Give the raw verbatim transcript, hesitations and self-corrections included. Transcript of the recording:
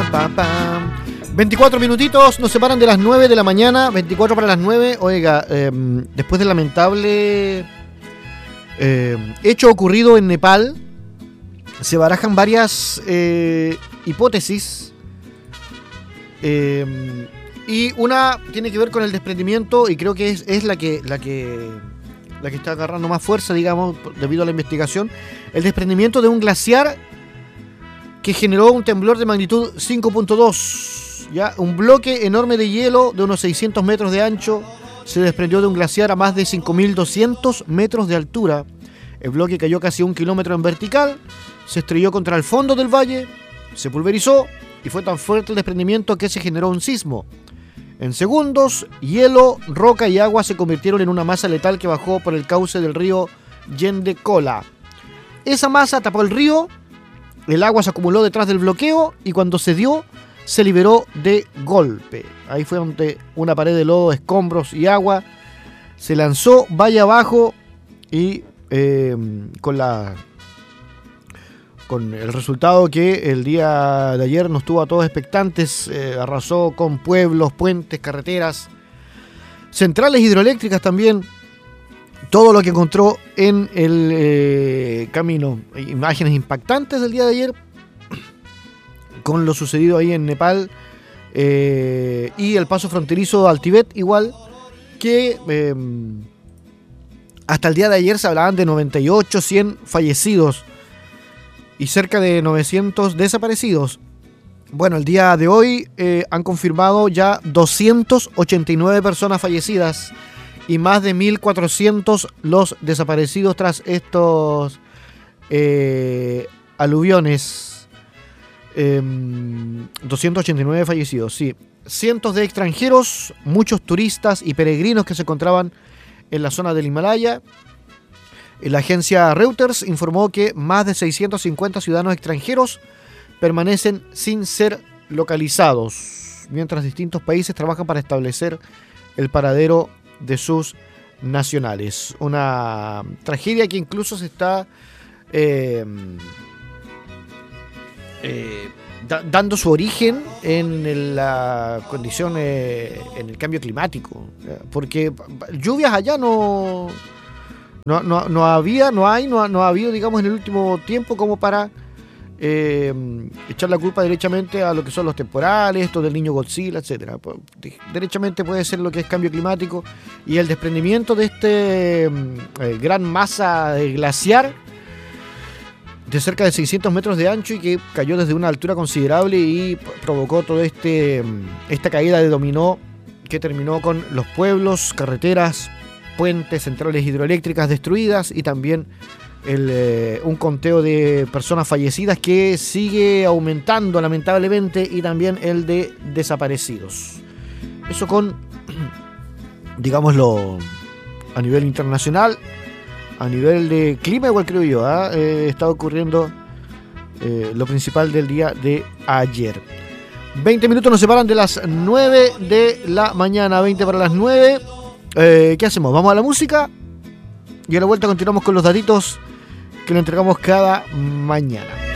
pam, pam, pam. veinticuatro minutitos nos separan de las nueve de la mañana, veinticuatro para las nueve. Oiga, eh, después del lamentable eh, hecho ocurrido en Nepal, se barajan varias eh, hipótesis. Eh, y una tiene que ver con el desprendimiento, y creo que es, es la que la que la que está agarrando más fuerza, digamos, debido a la investigación. El desprendimiento de un glaciar que generó un temblor de magnitud cinco punto dos. Ya, un bloque enorme de hielo de unos seiscientos metros de ancho se desprendió de un glaciar a más de cinco mil doscientos metros de altura. El bloque cayó casi un kilómetro en vertical, se estrelló contra el fondo del valle, se pulverizó y fue tan fuerte el desprendimiento que se generó un sismo. En segundos, hielo, roca y agua se convirtieron en una masa letal que bajó por el cauce del río Yendekola. Esa masa tapó el río, el agua se acumuló detrás del bloqueo y cuando se dio, se liberó de golpe. Ahí fue donde una pared de lodo, escombros y agua se lanzó valle abajo y eh, con la con el resultado que el día de ayer nos tuvo a todos expectantes. Eh, arrasó con pueblos, puentes, carreteras, centrales hidroeléctricas también, todo lo que encontró en el eh, camino. Imágenes impactantes del día de ayer con lo sucedido ahí en Nepal, eh, y el paso fronterizo al Tíbet, igual que eh, hasta el día de ayer se hablaban de noventa y ocho, cien fallecidos y cerca de novecientos desaparecidos. Bueno, el día de hoy eh, han confirmado ya doscientas ochenta y nueve personas fallecidas y más de mil cuatrocientos los desaparecidos tras estos eh, aluviones. Eh, doscientos ochenta y nueve fallecidos, sí. Cientos de extranjeros, muchos turistas y peregrinos que se encontraban en la zona del Himalaya. La agencia Reuters informó que más de seiscientos cincuenta ciudadanos extranjeros permanecen sin ser localizados, mientras distintos países trabajan para establecer el paradero de sus nacionales. Una tragedia que incluso se está eh, eh, da, dando su origen en el, la condición, eh, en el cambio climático, porque lluvias allá no... No, no, no había, no hay, no ha, no ha habido, digamos, en el último tiempo como para eh, echar la culpa derechamente a lo que son los temporales, esto del niño Godzilla, etcétera. Derechamente puede ser lo que es cambio climático y el desprendimiento de este eh, gran masa de glaciar de cerca de seiscientos metros de ancho y que cayó desde una altura considerable y provocó todo este esta caída de dominó que terminó con los pueblos, carreteras, puentes, centrales hidroeléctricas destruidas y también el, eh, un conteo de personas fallecidas que sigue aumentando lamentablemente y también el de desaparecidos. Eso con, digámoslo, a nivel internacional, a nivel de clima igual creo yo, ¿eh? Eh, está ocurriendo eh, lo principal del día de ayer. veinte minutos nos separan de las nueve de la mañana, veinte para las nueve. Eh, ¿Qué hacemos? ¿Vamos a la música? Y a la vuelta continuamos con los datitos que le entregamos cada mañana.